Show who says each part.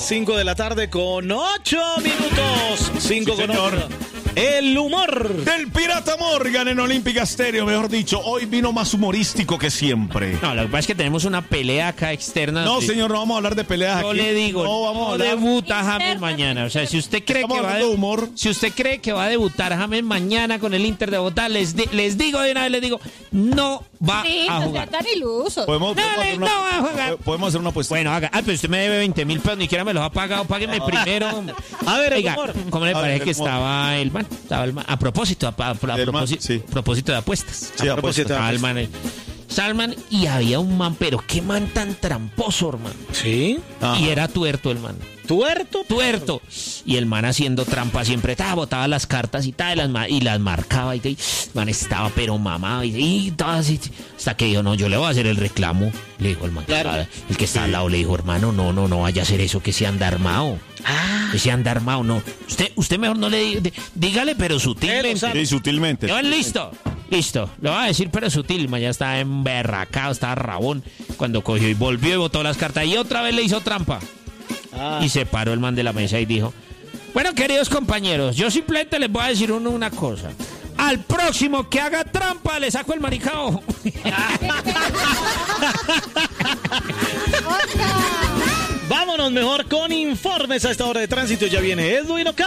Speaker 1: 5 de la tarde con 8 minutos. 5 con 8. El humor
Speaker 2: del Pirata Morgan en Olímpica Estéreo, mejor dicho, hoy vino más humorístico que siempre.
Speaker 3: No, lo que pasa es que tenemos una pelea acá externa.
Speaker 2: No, señor, no vamos a hablar de peleas aquí.
Speaker 3: Yo le digo,
Speaker 2: no
Speaker 3: debuta James mañana. O sea, si usted cree que va a debutar James mañana con el Inter de Bogotá, les digo de una vez, no va a jugar.
Speaker 4: Tan iluso.
Speaker 2: Podemos hacer una apuesta.
Speaker 3: Bueno, haga. Pero usted me debe 20,000 pesos, ni siquiera me los ha pagado. Págueme primero.
Speaker 1: A ver,
Speaker 3: oiga, ¿cómo le parece que estaba el man? A propósito de apuestas.
Speaker 1: Sí, a propósito de apuestas.
Speaker 3: Salman, y había un man, pero qué man tan tramposo, hermano.
Speaker 1: ¿Sí?
Speaker 3: Ajá. Y era tuerto el man.
Speaker 1: ¿Tuerto?
Speaker 3: Y el man haciendo trampa siempre, botaba las cartas y las marcaba y man estaba pero mamado y todo así, hasta que dijo, no, yo le voy a hacer el reclamo. Le dijo el man, claro. El que está al lado le dijo, hermano, no vaya a hacer eso, que se anda armado. Que se anda armado, no. Usted mejor no le dígale, pero sutilmente.
Speaker 2: Sí, sutilmente.
Speaker 3: Listo. Lo va a decir, pero sutil. Ya estaba emberracado, estaba rabón. Cuando cogió y volvió y botó las cartas y otra vez le hizo trampa. Y se paró el man de la mesa y dijo, bueno, queridos compañeros, yo simplemente les voy a decir una cosa. Al próximo que haga trampa le saco el maricao.
Speaker 1: Vámonos mejor con informes a esta hora de tránsito. Ya viene Edwin Ocampo.